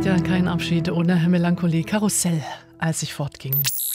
Ja, kein Abschied ohne Melancholie. Karussell, als ich fortging.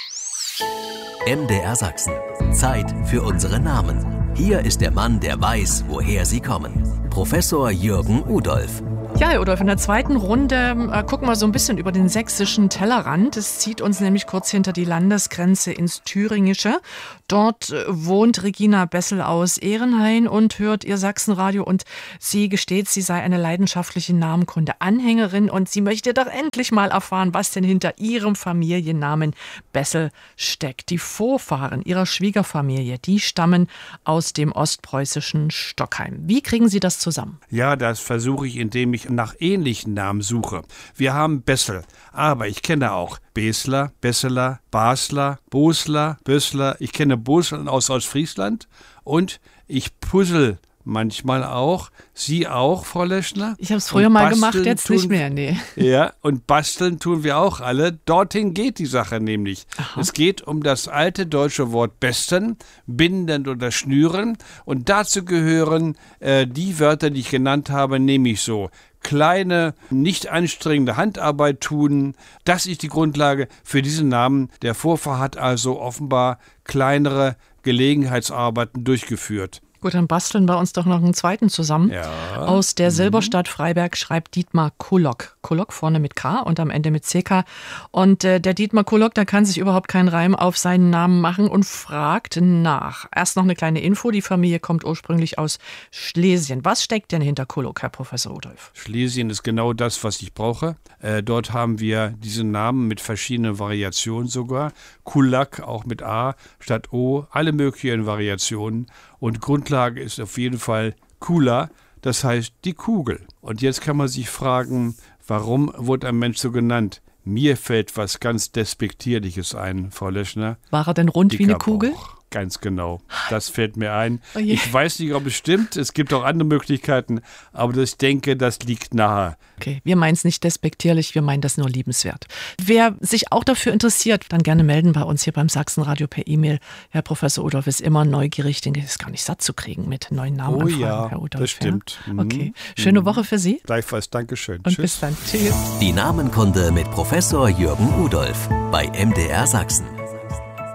MDR Sachsen. Zeit für unsere Namen. Hier ist der Mann, der weiß, woher sie kommen. Professor Jürgen Udolph. Ja, Herr Udolph, in der zweiten Runde gucken wir so ein bisschen über den sächsischen Tellerrand. Es zieht uns nämlich kurz hinter die Landesgrenze ins Thüringische. Dort wohnt Regina Bessel aus Ehrenhain und hört ihr Sachsenradio. Und sie gesteht, sie sei eine leidenschaftliche Namenkunde-Anhängerin. Und sie möchte doch endlich mal erfahren, was denn hinter ihrem Familiennamen Bessel steckt. Die Vorfahren ihrer Schwiegerfamilie, die stammen aus dem ostpreußischen Stockheim. Wie kriegen Sie das zusammen? Ja, das versuche ich, indem ich nach ähnlichen Namen suche. Wir haben Bessel, aber ich kenne auch Besler, Besseler, Basler, Bosler, Bössler. Ich kenne Bosler aus Ostfriesland und ich puzzle manchmal auch. Sie auch, Frau Leschner? Ich habe es früher mal gemacht, jetzt nicht mehr, nee. Ja, und basteln tun wir auch alle. Dorthin geht die Sache nämlich. Aha. Es geht um das alte deutsche Wort besten, bindend oder schnüren. Und dazu gehören die Wörter, die ich genannt habe, nämlich so: kleine, nicht anstrengende Handarbeit tun. Das ist die Grundlage für diesen Namen. Der Vorfahr hat also offenbar kleinere Gelegenheitsarbeiten durchgeführt. Gut, dann basteln wir uns doch noch einen zweiten zusammen. Ja. Aus der Silberstadt Freiberg schreibt Dietmar Kullock. Kullock vorne mit K und am Ende mit CK. Und der Dietmar Kullock, der kann sich überhaupt keinen Reim auf seinen Namen machen und fragt nach. Erst noch eine kleine Info. Die Familie kommt ursprünglich aus Schlesien. Was steckt denn hinter Kullock, Herr Professor Udolph? Schlesien ist genau das, was ich brauche. Dort haben wir diesen Namen mit verschiedenen Variationen sogar. Kullack auch mit A statt O. Alle möglichen Variationen. Und Grundlage ist auf jeden Fall Kula, das heißt die Kugel. Und jetzt kann man sich fragen, warum wurde ein Mensch so genannt? Mir fällt was ganz Despektierliches ein, Frau Leschner. War er denn rund wie eine Kugel? Bauch. Ganz genau. Das fällt mir ein. Oh je. Ich weiß nicht, ob es stimmt. Es gibt auch andere Möglichkeiten. Aber ich denke, das liegt nahe. Okay, wir meinen es nicht despektierlich, wir meinen das nur liebenswert. Wer sich auch dafür interessiert, dann gerne melden bei uns hier beim Sachsenradio per E-Mail. Herr Professor Udolph ist immer neugierig, den ist gar nicht satt zu kriegen mit neuen Namen. Oh ja, Herr Udolph, das stimmt. Ja? Okay, schöne Woche für Sie. Gleichfalls, Dankeschön. Und Tschüss. bis dann. Tschüss. Die Namenkunde mit Professor Jürgen Udolph bei MDR Sachsen.